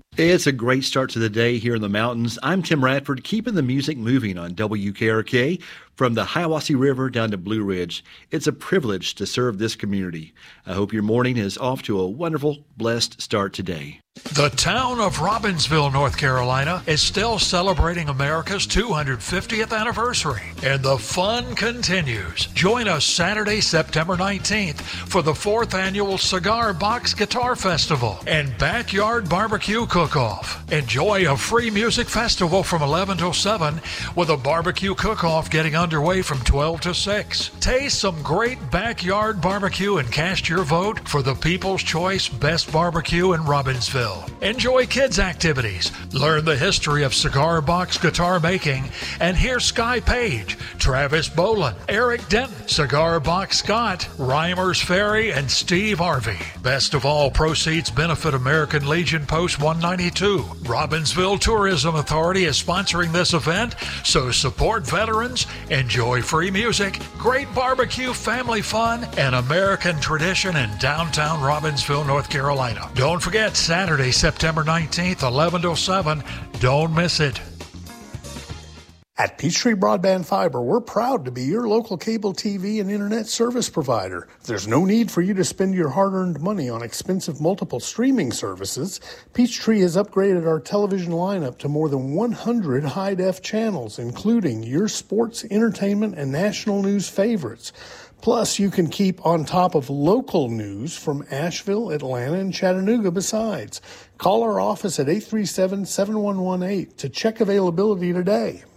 It's a great start to the day here in the mountains. I'm Tim Radford, keeping the music moving on WKRK from the Hiawassee River down to Blue Ridge. It's a privilege to serve this community. I hope your morning is off to a wonderful, blessed start today. The town of Robbinsville, North Carolina is still celebrating America's 250th anniversary, and the fun continues. Join us Saturday, September 19th for the 4th annual Cigar Box Guitar Festival and Backyard Barbecue Cook-Off. Enjoy a free music festival from 11 till 7 with a barbecue cook-off getting underway from 12 to 6. Taste some great backyard barbecue and cast your vote for the People's Choice Best Barbecue in Robbinsville. Enjoy kids' activities, learn the history of cigar box guitar making, and hear Sky Page, Travis Boland, Eric Denton, Cigar Box Scott, Reimers Ferry, and Steve Harvey. Best of all, proceeds benefit American Legion Post 192. Robbinsville Tourism Authority is sponsoring this event, so support veterans, enjoy free music, great barbecue, family fun, and American tradition in downtown Robbinsville, North Carolina. Don't forget, Saturday, September 19th, 11 till 7. Don't miss it. At Peachtree Broadband Fiber, we're proud to be your local cable TV and internet service provider. There's no need for you to spend your hard-earned money on expensive multiple streaming services. Peachtree has upgraded our television lineup to more than 100 high-def channels, including your sports, entertainment, and national news favorites. Plus, you can keep on top of local news from Asheville, Atlanta, and Chattanooga besides. Call our office at 837-7118 to check availability today.